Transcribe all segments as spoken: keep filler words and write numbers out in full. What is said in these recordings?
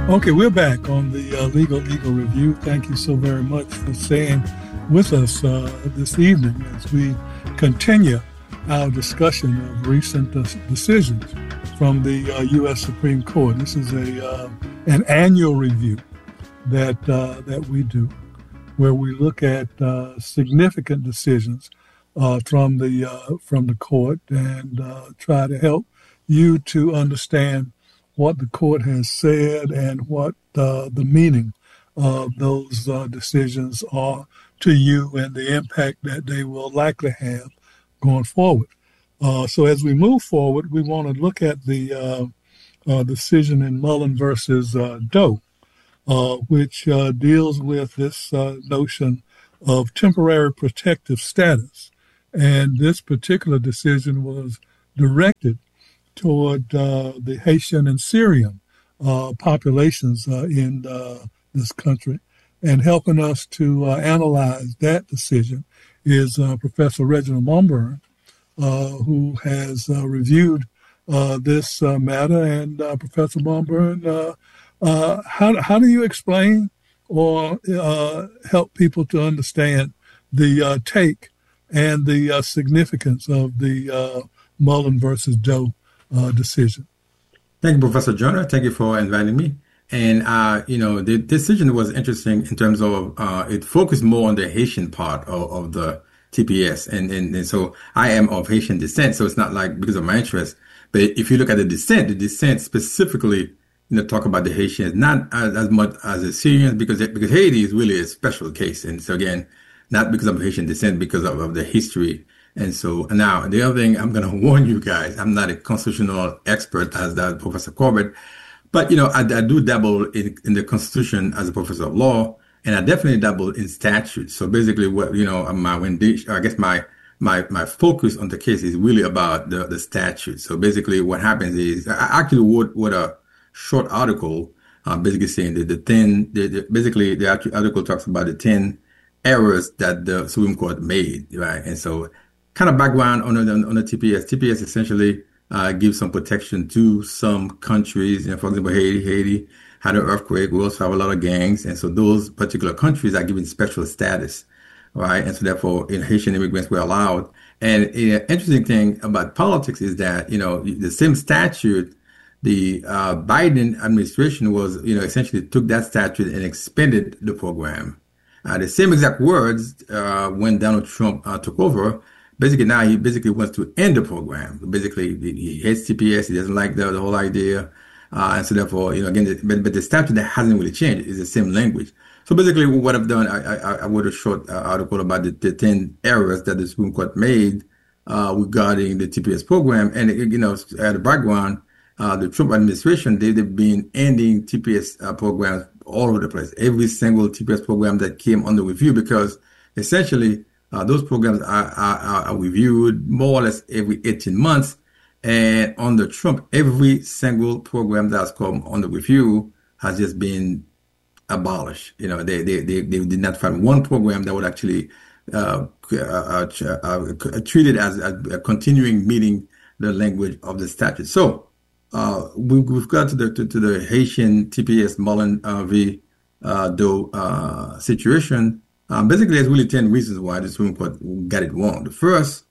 Okay, we're back on the uh, Legal Eagle Review. Thank you so very much for staying with us uh, this evening as we continue our discussion of recent uh, decisions from the uh, U S Supreme Court. This is a uh, an annual review that uh, that we do, where we look at uh, significant decisions uh, from the uh, from the court and uh, try to help you to understand what the court has said and what uh, the meaning of those uh, decisions are to you and the impact that they will likely have going forward. Uh, so as we move forward, we want to look at the uh, uh, decision in Mullen versus uh, Doe, uh, which uh, deals with this uh, notion of temporary protective status. And this particular decision was directed toward uh, the Haitian and Syrian uh, populations uh, in uh, this country. And helping us to uh, analyze that decision is uh, Professor Reginald Monburn, uh, who has uh, reviewed uh, this uh, matter. And uh, Professor Monburn, uh, uh, how, how do you explain or uh, help people to understand the uh, take and the uh, significance of the uh, Mullen versus Doe Uh, decision? Thank you, Professor Joyner. Thank you for inviting me. And, uh, you know, the decision was interesting in terms of uh, it focused more on the Haitian part of, of the T P S. And, and, and so I am of Haitian descent, so it's not like because of my interest. But if you look at the dissent, the dissent specifically, you know, talk about the Haitians, not as, as much as the Syrians, because, because Haiti is really a special case. And so, again, not because of Haitian descent, because of, of the history. And so now the other thing I'm going to warn you guys, I'm not a constitutional expert as that Professor Corbett, but, you know, I, I do dabble in, in the Constitution as a professor of law, and I definitely dabble in statutes. So basically what, you know, my, when they, I guess my, my, my focus on the case is really about the, the statute. So basically what happens is I actually wrote, wrote a short article, uh, basically saying that the ten, the, the, basically the article talks about the ten errors that the Supreme Court made, right? And so kind of background on the, on the T P S. T P S essentially uh, gives some protection to some countries. You know, for example, Haiti. Haiti had an earthquake. We also have a lot of gangs. And so those particular countries are given special status, right? And so therefore, you know, Haitian immigrants were allowed. And an interesting thing about politics is that, you know, the same statute, the uh, Biden administration was, you know, essentially took that statute and expanded the program. Uh, the same exact words uh, when Donald Trump uh, took over. Basically, now he basically wants to end the program. Basically, he hates T P S. He doesn't like the, the whole idea. Uh, and so therefore, you know, again, the, but, but the statute that hasn't really changed is the same language. So basically what I've done, I, I, I wrote a short uh, article about the, the ten errors that the Supreme Court made uh, regarding the T P S program. And, you know, at the background, uh, the Trump administration, they, they've been ending T P S uh, programs all over the place. Every single T P S program that came under review, because essentially, Uh, those programs are, are, are reviewed more or less every eighteen months. And under Trump, every single program that's come under review has just been abolished. You know, they, they, they, they did not find one program that would actually uh, uh, uh, treat it as, as continuing meeting the language of the statute. So uh, we, we've got to the, to, to the Haitian T P S Mullen uh, v. Uh, Doe uh, situation. Um, basically, there's really ten reasons why the Supreme Court got it wrong. The first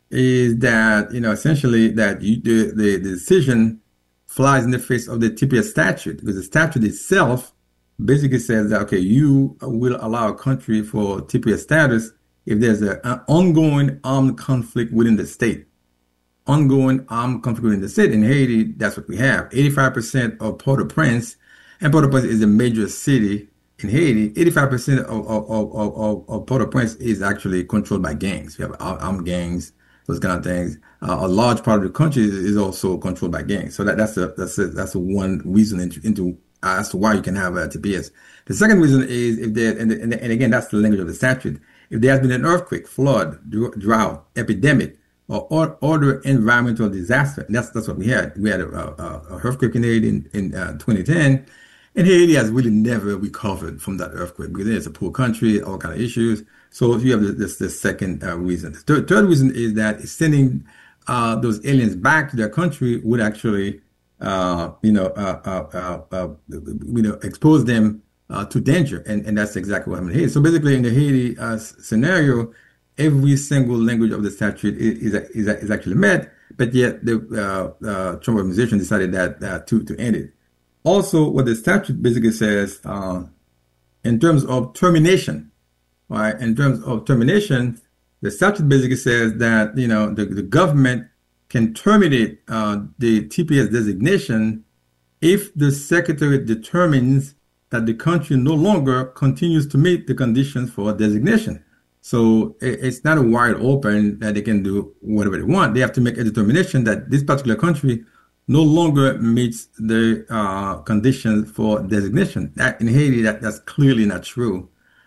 is that, you know, essentially that you, the, the, the decision flies in the face of the T P S statute, because the statute itself basically says that, okay, you will allow a country for T P S status if there's a, an ongoing armed conflict within the state. Ongoing armed conflict within the state. In Haiti, that's what we have. eighty-five percent of Port-au-Prince, and Port-au-Prince is a major city in Haiti. eighty-five percent of, of, of, of, of Port-au-Prince is actually controlled by gangs. We have armed gangs, those kind of things. Uh, a large part of the country is, is also controlled by gangs. So that, that's a, that's a, that's a one reason into, into uh, as to why you can have a T P S. The second reason is if there, and, and, and again, that's the language of the statute. If there has been an earthquake, flood, drought, epidemic, or, or other environmental disaster, and that's, that's what we had. We had a, a, a earthquake in Haiti in, in uh, twenty ten. And Haiti has really never recovered from that earthquake because it's a poor country, all kind of issues. So you have this, this second uh, reason. The third, third reason is that sending uh, those aliens back to their country would actually uh, you know, uh, uh, uh, uh, you know, expose them uh, to danger, and and that's exactly what happened in Haiti. So basically, in the Haiti uh, scenario, every single language of the statute is is, is, is actually met, but yet the uh, uh, Trump administration decided that uh, to to end it. Also, what the statute basically says, uh, in terms of termination, right? In terms of termination, the statute basically says that you know the, the government can terminate uh, the T P S designation if the secretary determines that the country no longer continues to meet the conditions for designation. So it's not a wide open that they can do whatever they want. They have to make a determination that this particular country no longer meets the uh, conditions for designation. That in Haiti, that, that's clearly not true.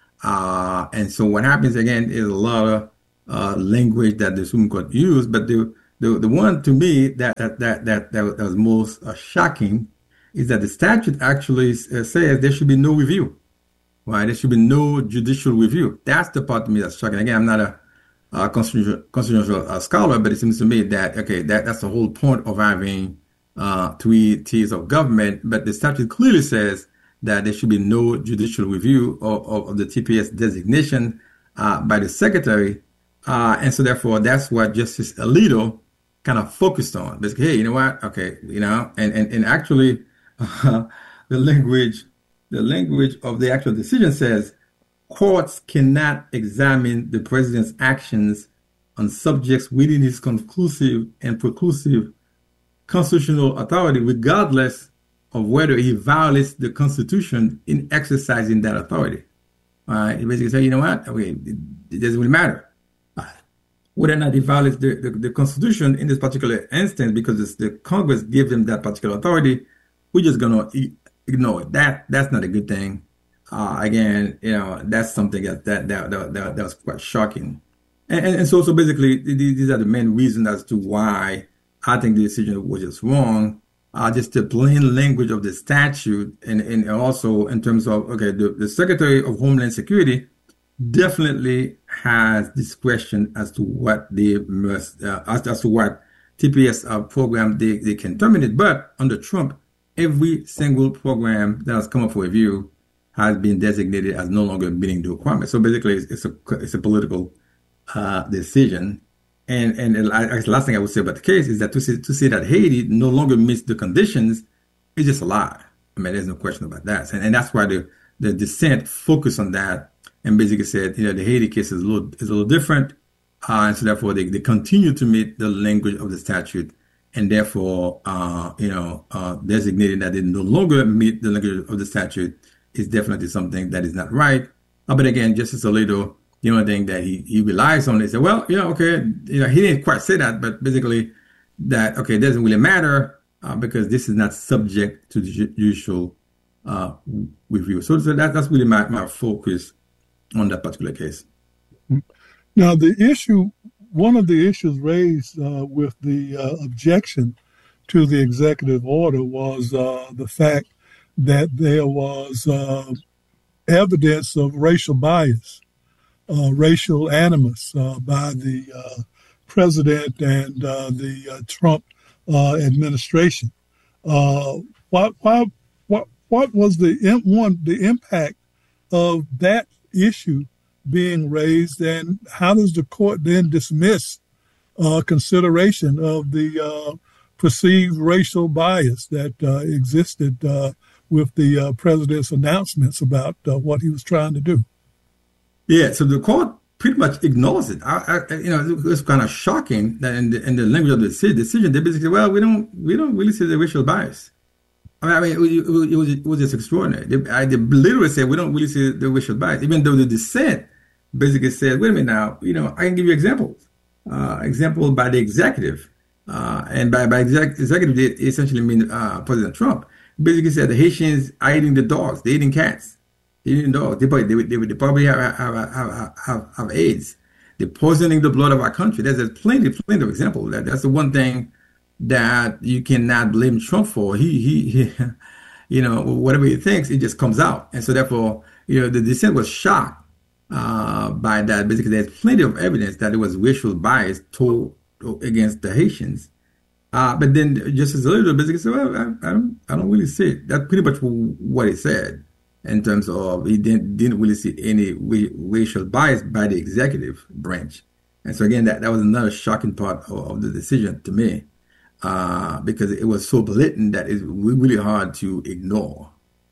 Uh, and so what happens again is a lot of uh, language that the Supreme Court used, but the the, the one to me that that that that, that was most uh, shocking is that the statute actually uh, says there should be no review. Right? There should be no judicial review. That's the part to me that's shocking. Again, I'm not a, a constitutional, constitutional uh, scholar, but it seems to me that okay, that that's the whole point of having uh, three tiers of government. But the statute clearly says that there should be no judicial review of, of, of the T P S designation uh, by the secretary, uh, and so therefore that's what Justice Alito kind of focused on. Basically, hey, you know what? Okay, you know, and and and actually, uh, the language. The language of the actual decision says courts cannot examine the president's actions on subjects within his conclusive and preclusive constitutional authority, regardless of whether he violates the Constitution in exercising that authority. All right, he basically said, you know what? Okay, it doesn't really matter whether or not he violates the, the, the Constitution in this particular instance, because the Congress gives him that particular authority. We're just gonna ignore it. That that's not a good thing. Uh, again, you know, that's something that that that that, that, that was quite shocking. And, and and so so basically, these are the main reasons as to why I think the decision was just wrong. Uh, just the plain language of the statute, and and also in terms of okay, the, the Secretary of Homeland Security definitely has discretion as to what they must uh, as, as to what T P S uh, program they, they can terminate. But under Trump, every single program that has come up for review has been designated as no longer meeting the requirements. So basically, it's, it's a it's a political uh, decision. And and the last thing I would say about the case is that to say, to say that Haiti no longer meets the conditions is just a lie. I mean, there's no question about that. And, and that's why the, the dissent focused on that and basically said, you know, the Haiti case is a little is a little different, uh, and so therefore they, they continue to meet the language of the statute. And therefore, uh, you know, uh, designating that they no longer meet the language of the statute is definitely something that is not right. Uh, but again, Justice Alito, the only thing that he, he relies on is that, well, you know, okay, you know, he didn't quite say that, but basically that, okay, it doesn't really matter uh, because this is not subject to the judicial uh, review. So, so that, that's really my, my focus on that particular case. Now, the issue One of the issues raised uh, with the uh, objection to the executive order was uh, the fact that there was uh, evidence of racial bias, uh, racial animus uh, by the uh, president and uh, the uh, Trump uh, administration. Uh, what, why, what, what was the one the impact of that issue being raised, and how does the court then dismiss uh, consideration of the uh, perceived racial bias that uh, existed uh, with the uh, president's announcements about uh, what he was trying to do? Yeah, so the court pretty much ignores it. I, I, you know, it's kind of shocking that in the, in the language of the decision, they basically, well, we don't we don't really see the racial bias. I mean, it was, it was, it was just extraordinary. They, I, they literally said we don't really see the racial bias, even though the dissent basically said, wait a minute now, you know, I can give you examples. Uh, example by the executive. Uh, and by, by exec- executive, they essentially mean uh, President Trump. Basically said the Haitians are eating the dogs, they're eating cats, they're eating dogs. They, they, they, they probably have, have, have, have, have AIDS. They're poisoning the blood of our country. There's a plenty, plenty of examples. That, that's the one thing that you cannot blame Trump for. He, he, he, you know, whatever he thinks, it just comes out. And so therefore, you know, the dissent was shocked uh, by that. Basically, there's plenty of evidence that there was racial bias toward against the Haitians. Uh, but then Justice Alito basically said, well, I, I don't, I don't really see it. That's pretty much what he said in terms of he didn't, didn't really see any ra- racial bias by the executive branch. And so again, that, that was another shocking part of, of the decision to me, uh, because it was so blatant that it's really hard to ignore.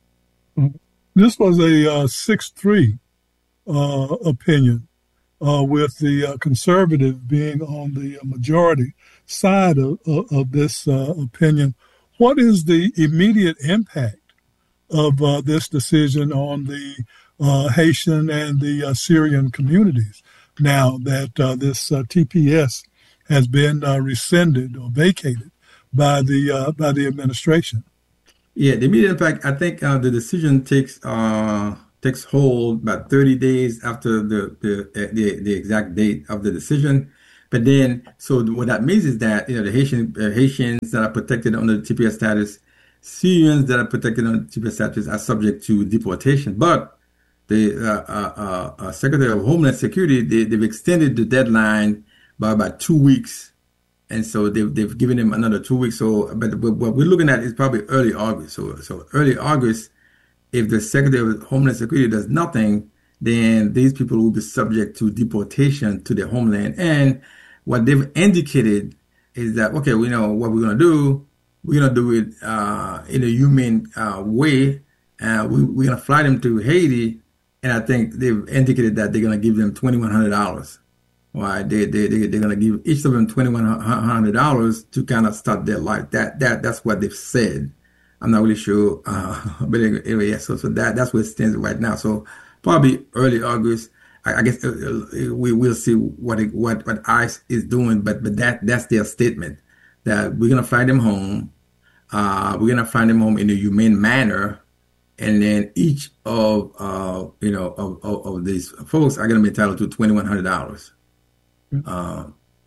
This was a uh, six three uh, opinion, uh, with the uh, conservative being on the majority side of, of, of this uh, opinion. What is the immediate impact of uh, this decision on the uh, Haitian and the uh, Syrian communities now that uh, this uh, T P S has been uh, rescinded or vacated by the uh, by the administration? Yeah, the immediate impact, I think uh, the decision takes uh, takes hold about thirty days after the, the uh, the the exact date of the decision. But then, so what that means is that you know the Haitian uh, Haitians that are protected under the T P S status, Syrians that are protected under the T P S status are subject to deportation. But the uh, uh, uh, uh, Secretary of Homeland Security, they, they've extended the deadline by about two weeks. And so they've, they've given him another two weeks. So, but what we're looking at is probably early August. So, so early August, if the Secretary of Homeland Security does nothing, then these people will be subject to deportation to their homeland. And what they've indicated is that, okay, we know what we're going to do. We're going to do it uh, in a humane uh, way. Uh, we, we're going to fly them to Haiti. And I think they've indicated that they're going to give them twenty-one hundred dollars. Why they they they they're gonna give each of them twenty one hundred dollars to kind of start their life. That that that's what they've said. I'm not really sure, uh, but anyway, yeah. So so that that's where it stands right now. So probably early August. I, I guess uh, uh, we will see what it, what what ICE is doing. But but that that's their statement that we're gonna fly them home. Uh, we're gonna fly them home in a humane manner, and then each of uh you know of of, of these folks are gonna be entitled to twenty one hundred dollars. Uh,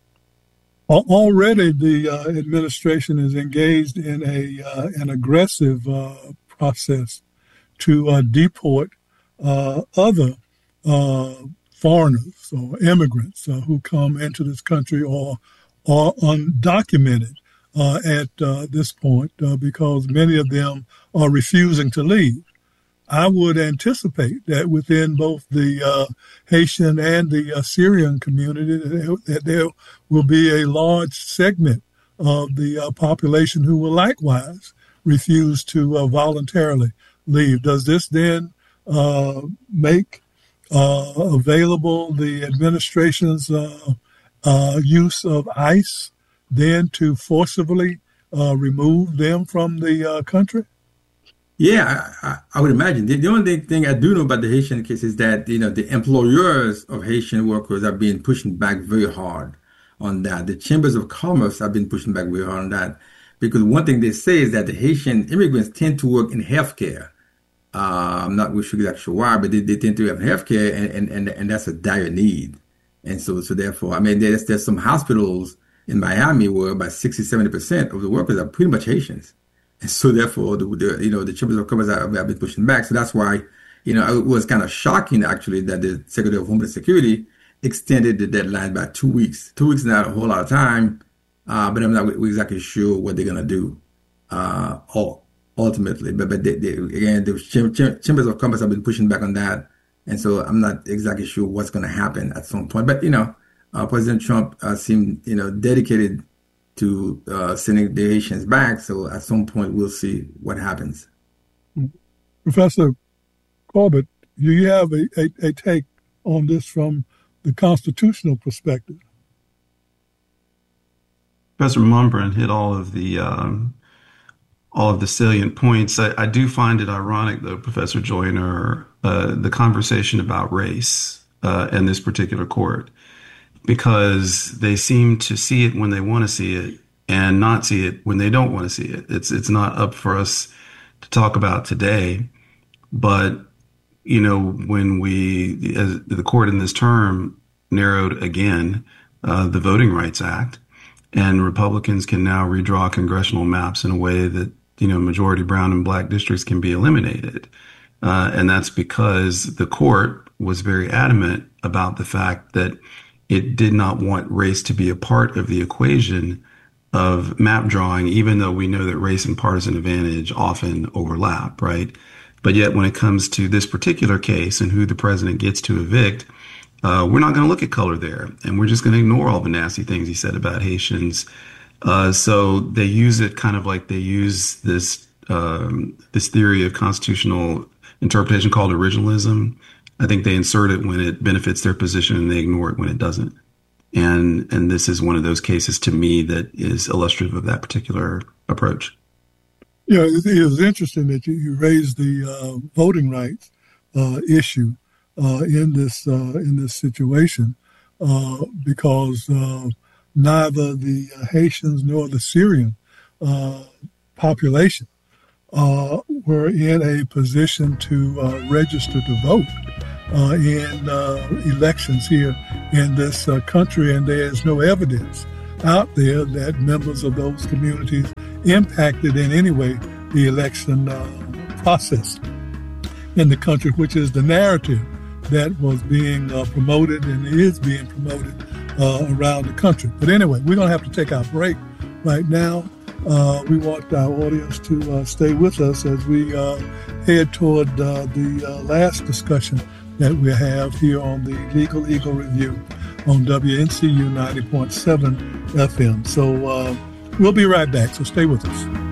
Already, the uh, administration is engaged in a uh, an aggressive uh, process to uh, deport uh, other uh, foreigners or immigrants uh, who come into this country or are undocumented uh, at uh, this point, uh, because many of them are refusing to leave. I would anticipate that within both the uh, Haitian and the uh, Syrian community, that there will be a large segment of the uh, population who will likewise refuse to uh, voluntarily leave. Does this then uh, make uh, available the administration's uh, uh, use of ICE then to forcibly uh, remove them from the uh, country? Yeah, I, I, I would imagine. The, the only thing I do know about the Haitian case is that, you know, the employers of Haitian workers have been pushing back very hard on that. The chambers of commerce have been pushing back very hard on that, because one thing they say is that the Haitian immigrants tend to work in healthcare. Uh, I'm not really exactly sure why, but they, they tend to have healthcare, and, and, and, and that's a dire need. And so, so therefore, I mean, there's, there's some hospitals in Miami where about sixty, seventy percent of the workers are pretty much Haitians. And so therefore, the, the you know the chambers of commerce have, have been pushing back. So that's why, you know, it was kind of shocking actually that the Secretary of Homeland Security extended the deadline by two weeks. Two weeks is not a whole lot of time, uh, but I'm not exactly sure what they're gonna do uh, ultimately. But but they, they, again, the chambers of commerce have been pushing back on that, and so I'm not exactly sure what's gonna happen at some point. But you know, uh, President Trump uh, seemed you know dedicated to uh, sending the Haitians back. So at some point, we'll see what happens. Professor Corbett, do you have a, a, a take on this from the constitutional perspective? Professor Mumbrun hit all of the um, all of the salient points. I, I do find it ironic, though, Professor Joyner, uh, the conversation about race uh, in this particular court, because they seem to see it when they want to see it and not see it when they don't want to see it. It's it's not up for us to talk about today, but you know, when we, as the court in this term narrowed again uh, the Voting Rights Act, and Republicans can now redraw congressional maps in a way that, you know, majority brown and black districts can be eliminated. Uh, and that's because the court was very adamant about the fact that it did not want race to be a part of the equation of map drawing, even though we know that race and partisan advantage often overlap, right? But yet when it comes to this particular case and who the president gets to evict, uh, we're not going to look at color there. And we're just going to ignore all the nasty things he said about Haitians. Uh, so they use it kind of like they use this um, this theory of constitutional interpretation called originalism. I think they insert it when it benefits their position and they ignore it when it doesn't. And and this is one of those cases to me that is illustrative of that particular approach. Yeah, it is interesting that you, you raised the uh, voting rights uh, issue uh, in this uh, in this situation uh, because uh, neither the Haitians nor the Syrian uh, population uh, were in a position to uh, register to vote uh, in uh, elections here in this uh, country, and there is no evidence out there that members of those communities impacted in any way the election uh, process in the country, which is the narrative that was being uh, promoted and is being promoted uh, around the country. But anyway, we're going to have to take our break right now. Uh, we want our audience to uh, stay with us as we uh, head toward uh, the uh, last discussion that we have here on the Legal Eagle Review on W N C U ninety point seven F M. So uh, we'll be right back, so stay with us.